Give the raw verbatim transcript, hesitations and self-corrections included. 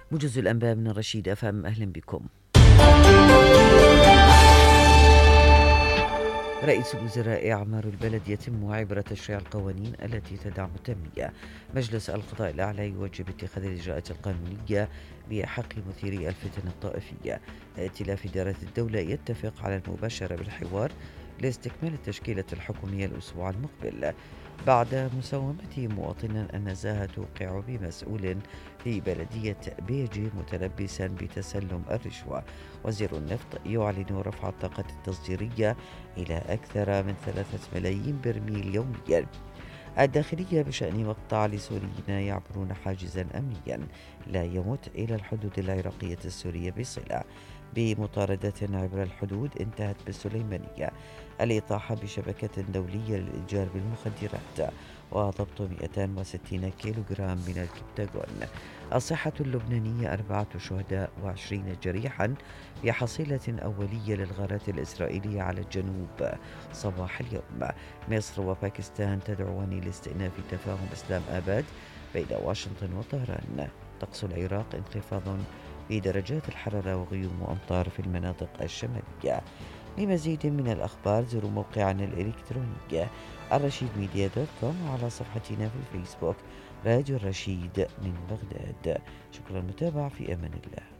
موجز الأنباء من الرشيد أف أم، أهلا بكم. رئيس الوزراء إعمار البلد يتم عبر تشريع القوانين التي تدعم التنمية. مجلس القضاء الأعلى يوجب اتخاذ الإجراءات القانونية بحق مثيري الفتن الطائفية. ائتلاف إدارة الدولة يتفق على المباشرة بالحوار لاستكمال التشكيلة الحكومية الأسبوع المقبل. بعد مساومة مواطن النزاهة توقع بمسؤول في بلدية بيجي متلبسا بتسلم الرشوة. وزير النفط يعلن رفع الطاقة التصديرية إلى أكثر من ثلاثة ملايين برميل يوميا. الداخلية بشأن مقطع لسوريين يعبرون حاجزا أمنيا لا يمت إلى الحدود العراقية السورية بصلة. بمطاردة عبر الحدود انتهت بالسليمانية الإطاحة بشبكة دولية للإتجار بالمخدرات وضبط مئتين وستين كيلوغرام من الكبتاغون. الصحة اللبنانية أربعة شهداء وعشرين جريحا في حصيلة أولية للغارات الإسرائيلية على الجنوب صباح اليوم. مصر وباكستان تدعوان لاستئناف تفاهم إسلام آباد بين واشنطن وطهران. طقس العراق انخفاض في درجات الحرارة وغيوم وأمطار في المناطق الشمالية. لمزيد من الأخبار زوروا موقعنا الإلكتروني الرشيد ميديا دوت كوم وعلى صفحتنا في الفيسبوك راديو الرشيد من بغداد. شكرا للمتابعة، في أمان الله.